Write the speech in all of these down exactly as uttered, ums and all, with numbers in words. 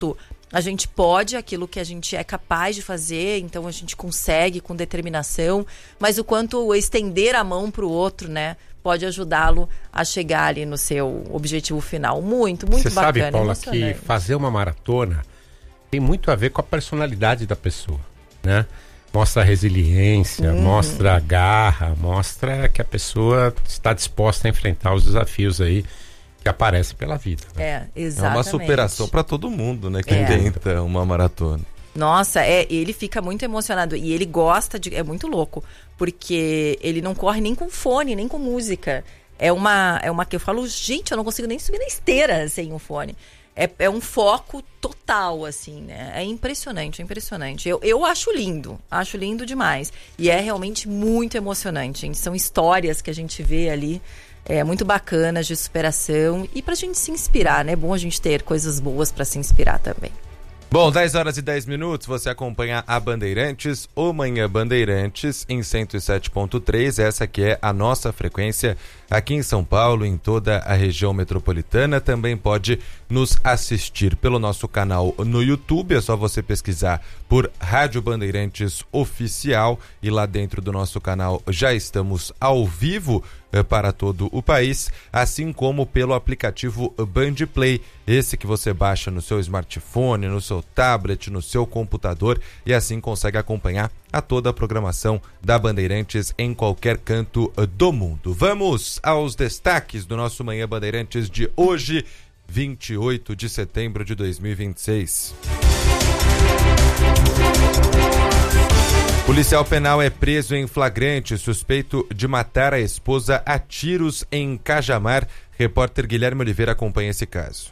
a gente pode, aquilo que a gente é capaz de fazer, então a gente consegue com determinação, mas o quanto estender a mão para o outro, né, pode ajudá-lo a chegar ali no seu objetivo final. Muito, muito Você bacana. Você sabe, Paula, que fazer uma maratona tem muito a ver com a personalidade da pessoa, né? Mostra a resiliência, uhum. mostra a garra, mostra que a pessoa está disposta a enfrentar os desafios aí que aparece pela vida. Né? É, exatamente. É uma superação para todo mundo, né? Quem é. tenta uma maratona. Nossa, é, ele fica muito emocionado e ele gosta de... É muito louco, porque ele não corre nem com fone, nem com música. É uma, é uma que eu falo, gente, eu não consigo nem subir na esteira sem um fone. É, é um foco total, assim, né? É impressionante, é impressionante. Eu, eu acho lindo, acho lindo demais. E é realmente muito emocionante, gente. São histórias que a gente vê ali... É muito bacanas de superação e pra gente se inspirar, né? É bom a gente ter coisas boas pra se inspirar também. Bom, dez horas e dez minutos, você acompanha a Bandeirantes, o Manhã Bandeirantes, em cento e sete ponto três, essa que é a nossa frequência aqui em São Paulo, em toda a região metropolitana. Também pode nos assistir pelo nosso canal no YouTube, é só você pesquisar por Rádio Bandeirantes Oficial e lá dentro do nosso canal já estamos ao vivo eh, para todo o país, assim como pelo aplicativo Bandplay, esse que você baixa no seu smartphone, no seu tablet, no seu computador e assim consegue acompanhar a toda a programação da Bandeirantes em qualquer canto do mundo. Vamos aos destaques do nosso Manhã Bandeirantes de hoje, vinte e oito de setembro de dois mil e vinte e seis. Policial penal é preso em flagrante, suspeito de matar a esposa a tiros em Cajamar. Repórter Guilherme Oliveira acompanha esse caso.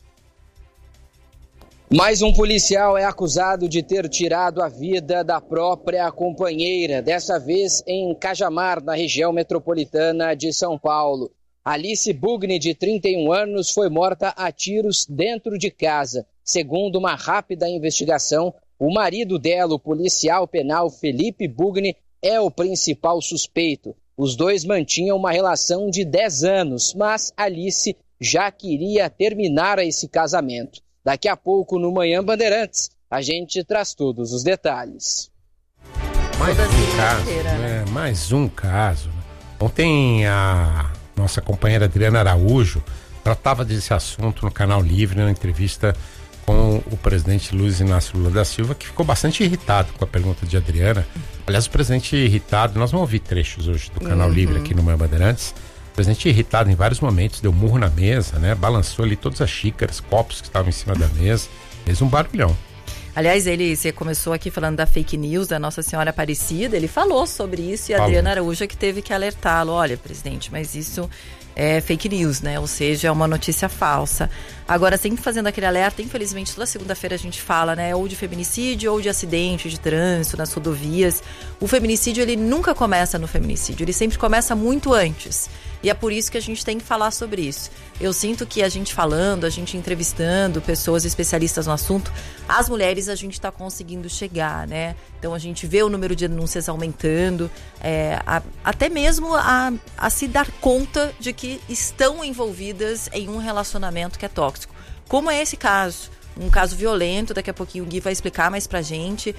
Mais um policial é acusado de ter tirado a vida da própria companheira, dessa vez em Cajamar, na região metropolitana de São Paulo. Alice Bugni, de trinta e um anos, foi morta a tiros dentro de casa. Segundo uma rápida investigação, o marido dela, o policial penal Felipe Bugni, é o principal suspeito. Os dois mantinham uma relação de dez anos, mas Alice já queria terminar esse casamento. Daqui a pouco, no Manhã Bandeirantes, a gente traz todos os detalhes. Mais um caso, né? Mais um caso. Ontem a nossa companheira Adriana Araújo tratava desse assunto no Canal Livre, numa entrevista com o presidente Luiz Inácio Lula da Silva, que ficou bastante irritado com a pergunta de Adriana. Aliás, o presidente irritado, nós vamos ouvir trechos hoje do Canal uhum. Livre aqui no Manhã Bandeirantes. O presidente irritado em vários momentos, deu murro na mesa, né? Balançou ali todas as xícaras, copos que estavam em cima da mesa, fez um barulhão. Aliás, ele, você começou aqui falando da fake news da Nossa Senhora Aparecida, ele falou sobre isso e a Adriana Araújo que teve que alertá-lo. Olha, presidente, mas isso é fake news, né? Ou seja, é uma notícia falsa. Agora, sempre fazendo aquele alerta, infelizmente, toda segunda-feira a gente fala, né? Ou de feminicídio ou de acidente de trânsito nas rodovias. O feminicídio, ele nunca começa no feminicídio, ele sempre começa muito antes. E é por isso que a gente tem que falar sobre isso. Eu sinto que a gente falando, a gente entrevistando pessoas especialistas no assunto, as mulheres a gente está conseguindo chegar, né? Então a gente vê o número de denúncias aumentando, é, a, até mesmo a, a se dar conta de que estão envolvidas em um relacionamento que é tóxico. Como é esse caso? Um caso violento, daqui a pouquinho o Gui vai explicar mais pra gente.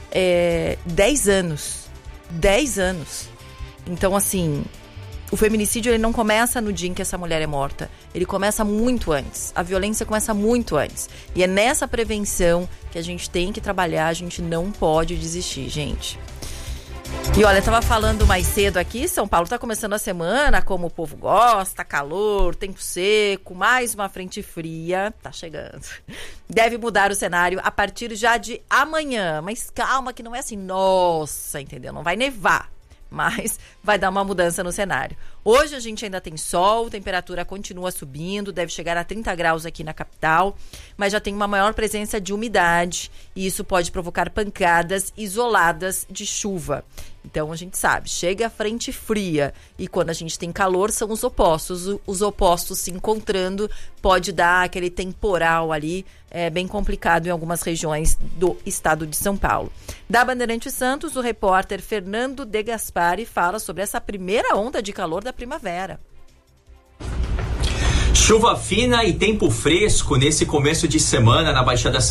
É, dez anos. dez anos. Então, assim... O feminicídio, ele não começa no dia em que essa mulher é morta. Ele começa muito antes. A violência começa muito antes. E é nessa prevenção que a gente tem que trabalhar. A gente não pode desistir, gente. E olha, eu tava falando mais cedo aqui, São Paulo tá começando a semana como o povo gosta, calor, tempo seco, mais uma frente fria, tá chegando. Deve mudar o cenário a partir já de amanhã. Mas calma que não é assim, nossa, entendeu? Não vai nevar. Mas vai dar uma mudança no cenário. Hoje a gente ainda tem sol, temperatura continua subindo, deve chegar a trinta graus aqui na capital, mas já tem uma maior presença de umidade e isso pode provocar pancadas isoladas de chuva. Então a gente sabe, chega a frente fria e quando a gente tem calor são os opostos. Os opostos se encontrando pode dar aquele temporal ali, é bem complicado em algumas regiões do estado de São Paulo. Da Bandeirantes Santos, o repórter Fernando De Gaspari fala sobre essa primeira onda de calor da primavera. Chuva fina e tempo fresco nesse começo de semana na Baixada